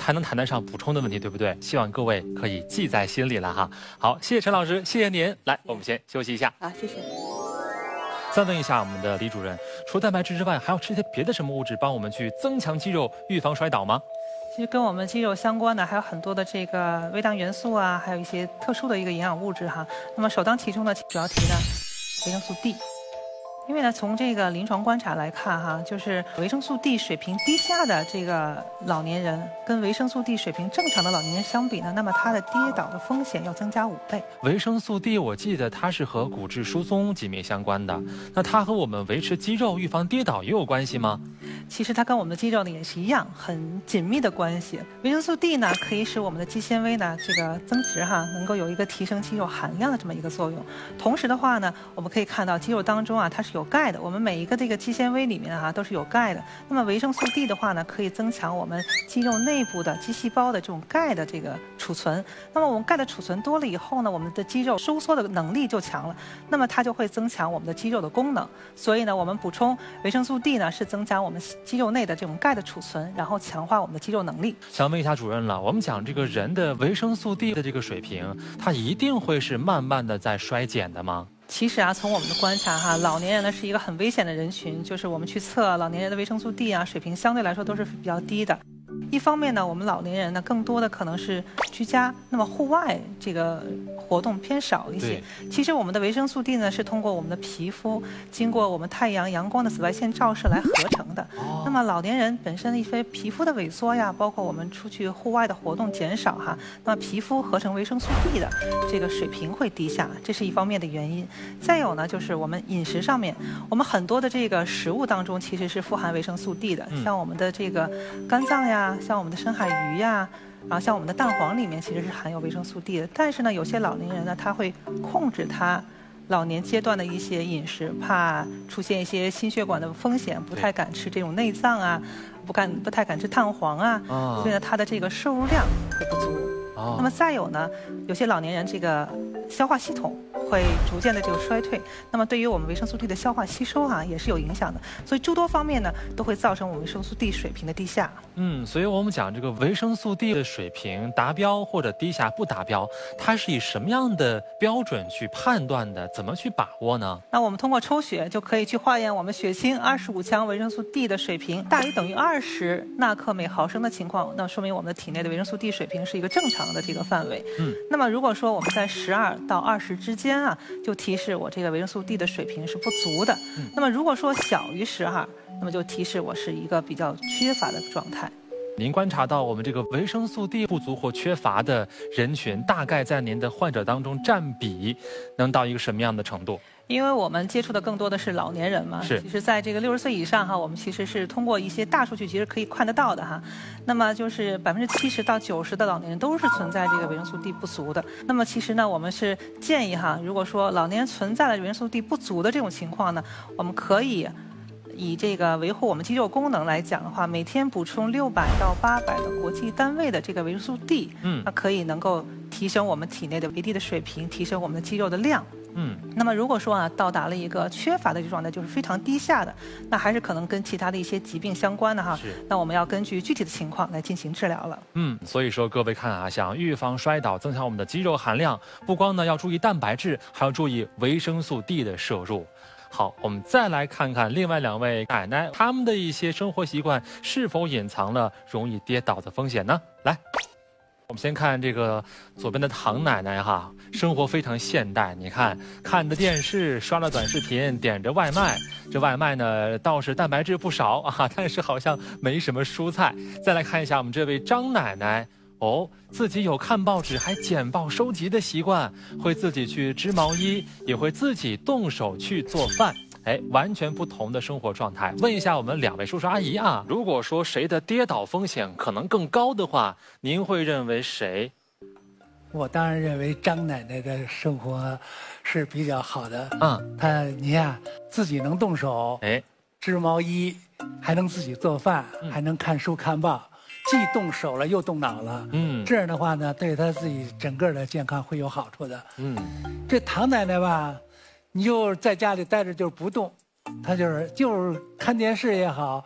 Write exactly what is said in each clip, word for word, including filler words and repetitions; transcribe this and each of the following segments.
才能谈得上补充的问题，对不对？希望各位可以记在心里了哈。好，谢谢陈老师，谢谢您。来，我们先休息一下。 好，谢谢。 再问一下我们的李主任，除蛋白质之外，还要吃些别的什么物质帮我们去增强肌肉、预防摔倒吗？ 其实跟我们肌肉相关的还有很多的这个微量元素啊，还有一些特殊的一个营养物质哈。那么首当其冲的主要提呢，维生素 D。因为呢，从这个临床观察来看哈，就是维生素 D 水平低下的这个老年人，跟维生素 D 水平正常的老年人相比呢，那么他的跌倒的风险要增加五倍。 维生素 D 我记得它是和骨质疏松紧密相关的，那它和我们维持肌肉、预防跌倒也有关系吗？ 其实它跟我们的肌肉呢也是一样，很紧密的关系。维生素 D 呢可以使我们的肌纤维呢这个增殖哈，能够有一个提升肌肉含量的这么一个作用。同时的话呢，我们可以看到肌肉当中啊它是有钙的，我们每一个这个肌纤维里面啊都是有钙的。那么维生素 D 的话呢，可以增强我们肌肉内部的肌细胞的这种钙的这个储存。那么我们钙的储存多了以后呢，我们的肌肉收缩的能力就强了，那么它就会增强我们的肌肉的功能。所以呢，我们补充维生素 D 呢是增加我们肌肉内的这种钙的储存，然后强化我们的肌肉能力。 想问一下主任了，我们讲这个人的维生素 D 的这个水平，它一定会是慢慢的在衰减的吗？ 其实啊，从我们的观察哈，老年人呢是一个很危险的人群，就是我们去测老年人的维生素 D 啊，水平相对来说都是比较低的。一方面呢，我们老年人呢更多的可能是居家，那么户外这个活动偏少一些。其实我们的维生素 D 呢是通过我们的皮肤，经过我们太阳阳光的紫外线照射来合成的。哦、那么老年人本身一些皮肤的萎缩呀，包括我们出去户外的活动减少哈，那么皮肤合成维生素 D 的这个水平会低下，这是一方面的原因。再有呢，就是我们饮食上面，我们很多的这个食物当中其实是富含维生素 D 的，嗯、像我们的这个肝脏呀。像我们的深海鱼呀，然后像我们的蛋黄里面其实是含有维生素 D 的。但是呢，有些老年人呢，他会控制他老年阶段的一些饮食，怕出现一些心血管的风险，不太敢吃这种内脏啊，不敢不太敢吃蛋黄啊，哦、所以呢，他的这个摄入量会不足。哦、那么再有呢，有些老年人这个消化系统会逐渐的这个衰退，那么对于我们维生素 D 的消化吸收啊也是有影响的，所以诸多方面呢都会造成我们维生素 D 水平的低下。 嗯，所以我们讲这个维生素 D 的水平达标或者低下不达标，它是以什么样的标准去判断的？怎么去把握呢？ 那我们通过抽血就可以去化验我们血清二十五羟维生素 D 的水平大于等于二十纳克每毫升的情况，那说明我们的体内的维生素 D 水平是一个正常的这个范围。嗯，那么如果说我们在十二到二十之间啊，就提示我这个维生素 D 的水平是不足的。嗯、那么如果说小于十二，那么就提示我是一个比较缺乏的状态。 您观察到我们这个维生素 D 不足或缺乏的人群，大概在您的患者当中占比能到一个什么样的程度？ 因为我们接触的更多的是老年人嘛， 是。 其实在这个六十岁以上哈，我们其实是通过一些大数据，其实可以看得到的哈。那么就是百分之七十到九十的老年人都是存在这个维生素 D 不足的。那么其实呢，我们是建议哈，如果说老年人存在了维生素 D 不足的这种情况呢，我们可以以这个维护我们肌肉功能来讲的话，每天补充六百到八百的国际单位的这个维生素 D， 嗯，那可以能够提升我们体内的维 D 的水平，提升我们的肌肉的量。嗯，那么如果说啊到达了一个缺乏的这种状态，就是非常低下的，那还是可能跟其他的一些疾病相关的哈。是。那我们要根据具体的情况来进行治疗了。 嗯，所以说各位看啊，想预防摔倒、增强我们的肌肉含量，不光呢要注意蛋白质，还要注意维生素 D 的摄入。好，我们再来看看另外两位奶奶，她们的一些生活习惯是否隐藏了容易跌倒的风险呢？来。我们先看这个左边的唐奶奶哈，生活非常现代。你看，看着电视，刷了短视频，点着外卖，这外卖呢倒是蛋白质不少啊，但是好像没什么蔬菜。再来看一下我们这位张奶奶。哦，自己有看报纸还剪报收集的习惯，会自己去织毛衣，也会自己动手去做饭。哎，完全不同的生活状态。问一下我们两位叔叔阿姨啊，如果说谁的跌倒风险可能更高的话，您会认为谁？ 我当然认为张奶奶的生活是比较好的。 嗯， 她你看自己能动手，哎，织毛衣，还能自己做饭，嗯、还能看书看报。既动手了又动脑了，嗯，这样的话呢，对他自己整个的健康会有好处的。嗯，这唐奶奶吧，你就在家里待着就是不动，她就是就是看电视也好，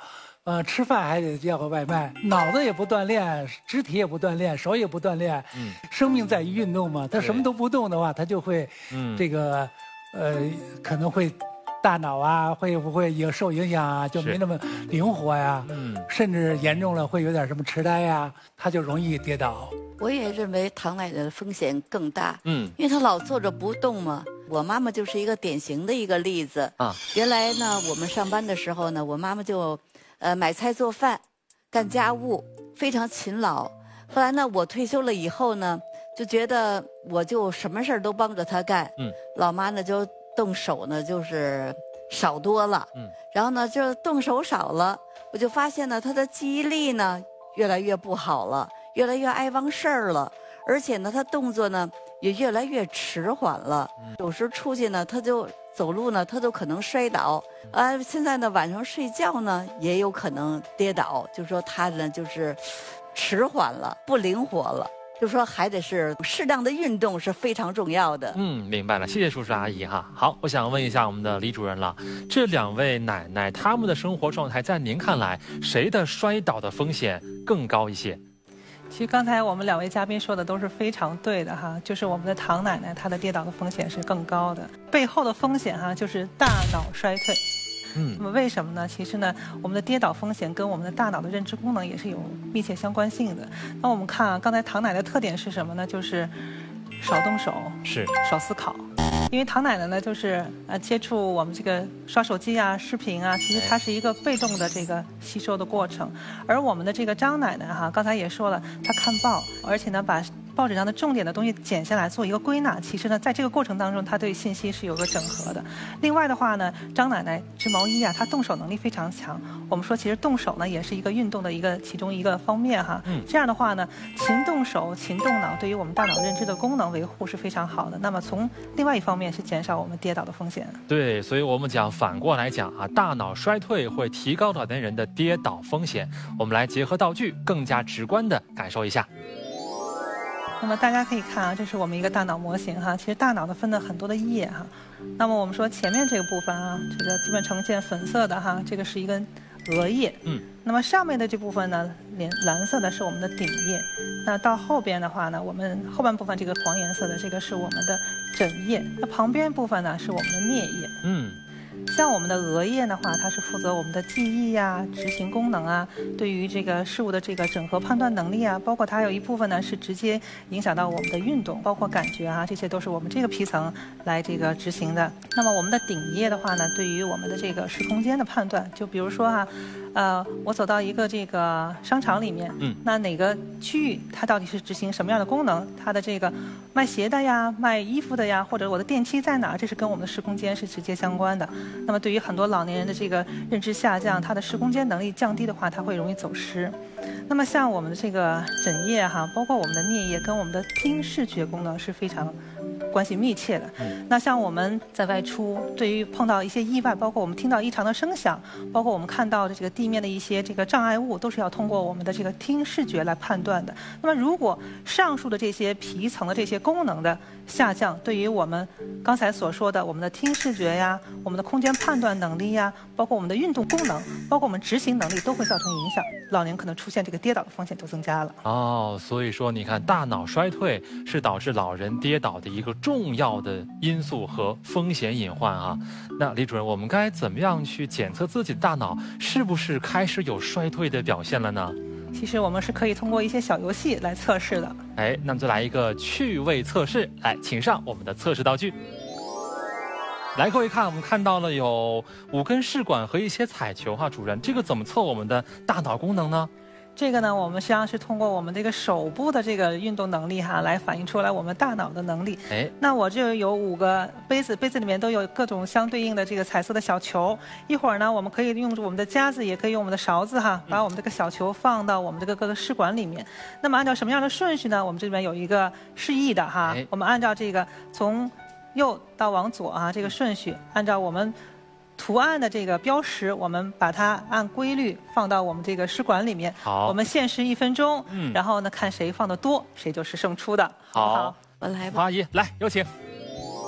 呃，吃饭还得叫个外卖，脑子也不锻炼，肢体也不锻炼，手也不锻炼。嗯，生命在于运动嘛，他什么都不动的话，他就会，嗯，这个，呃，可能会。大脑啊，会不会有受影响啊？就没那么灵活呀。嗯，甚至严重了会有点什么痴呆呀，他就容易跌倒。 我也认为唐奶奶的风险更大。嗯，因为她老坐着不动嘛。我妈妈就是一个典型的一个例子啊。原来呢，我们上班的时候呢，我妈妈就，呃，买菜做饭，干家务，非常勤劳。后来呢，我退休了以后呢，就觉得我就什么事儿都帮着她干。嗯，老妈呢就。动手呢，就是少多了，嗯，然后呢，就动手少了，我就发现呢，他的记忆力呢越来越不好了，越来越爱忘事儿了，而且呢，他动作呢也越来越迟缓了，嗯、有时出去呢，他就走路呢，他都可能摔倒，啊，现在呢，晚上睡觉呢也有可能跌倒，就说他呢就是迟缓了，不灵活了。就说还得是适当的运动是非常重要的。 嗯，明白了，谢谢叔叔阿姨哈。好，我想问一下我们的李主任了，这两位奶奶他们的生活状态，在您看来，谁的摔倒的风险更高一些？ 其实刚才我们两位嘉宾说的都是非常对的哈，就是我们的唐奶奶她的跌倒的风险是更高的，背后的风险哈就是大脑衰退。嗯，那么为什么呢？其实呢，我们的跌倒风险跟我们的大脑的认知功能也是有密切相关性的。那我们看啊，刚才唐奶奶的特点是什么呢？就是少动手， 是少思考。因为唐奶奶呢，就是呃接触我们这个刷手机啊、视频啊，其实它是一个被动的这个吸收的过程。而我们的这个张奶奶哈，刚才也说了，她看报，而且呢把报纸上的重点的东西剪下来做一个归纳，其实呢，在这个过程当中，她对信息是有个整合的。另外的话呢，张奶奶织毛衣啊，她动手能力非常强。我们说，其实动手呢，也是一个运动的一个其中一个方面哈。嗯。这样的话呢，勤动手、勤动脑，对于我们大脑认知的功能维护是非常好的。那么从另外一方面是减少我们跌倒的风险。 对，所以我们讲反过来讲啊，大脑衰退会提高老年人的跌倒风险。我们来结合道具，更加直观的感受一下。 那么大家可以看啊，这是我们一个大脑模型哈。其实大脑呢分了很多的叶哈。那么我们说前面这个部分啊，这个基本呈现粉色的哈，这个是一根额叶。嗯。那么上面的这部分呢，蓝蓝色的是我们的顶叶。那到后边的话呢，我们后半部分这个黄颜色的这个是我们的枕叶。那旁边部分呢是我们的颞叶。嗯。像我们的额叶的话，它是负责我们的记忆呀、执行功能啊，对于这个事物的这个整合判断能力啊，包括它有一部分呢是直接影响到我们的运动，包括感觉啊，这些都是我们这个皮层来这个执行的。那么我们的顶叶的话呢，对于我们的这个时空间的判断，就比如说哈、啊，呃，我走到一个这个商场里面，嗯，那哪个区域它到底是执行什么样的功能？它的这个卖鞋的呀、卖衣服的呀，或者我的电梯在哪儿？这是跟我们的时空间是直接相关的。那么对于很多老年人的这个认知下降，他的时空间能力降低的话，他会容易走失。那么像我们的这个枕叶哈，包括我们的颞叶，跟我们的听视觉功能是非常关系密切的。那像我们在外出，对于碰到一些意外，包括我们听到异常的声响，包括我们看到的这个地面的一些这个障碍物，都是要通过我们的这个听视觉来判断的。那么如果上述的这些皮层的这些功能的下降，对于我们刚才所说的我们的听视觉呀、我们的空间判断能力呀，包括我们的运动功能，包括我们执行能力，都会造成影响。老年可能出现这个跌倒的风险就增加了。 哦，所以说你看，大脑衰退是导致老人跌倒的一个重要的因素和风险隐患啊。那李主任，我们该怎么样去检测自己的大脑是不是开始有衰退的表现了呢？ 其实我们是可以通过一些小游戏来测试的。 哎，那么就来一个趣味测试，来，请上我们的测试道具。来，各位看，我们看到了有五根试管和一些彩球哈，主任，这个怎么测我们的大脑功能呢？ 这个呢，我们实际上是通过我们这个手部的这个运动能力哈，来反映出来我们大脑的能力。哎，那我这有五个杯子，杯子里面都有各种相对应的这个彩色的小球。一会儿呢，我们可以用我们的夹子，也可以用我们的勺子哈，把我们这个小球放到我们这个各个试管里面。那么按照什么样的顺序呢？我们这边有一个示意的哈，我们按照这个从右到往左啊，这个顺序，按照我们图案的这个标识，我们把它按规律放到我们这个试管里面。好，我们限时一分钟，嗯，然后呢，看谁放的多，谁就是胜出的。好，好， 我来吧。 黄阿姨，来，有请。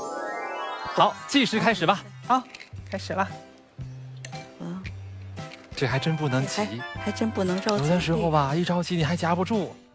好，计时开始吧。 好，开始了。 嗯， 这还真不能急， 还真不能着急。 有的时候吧，一着急你还夹不住。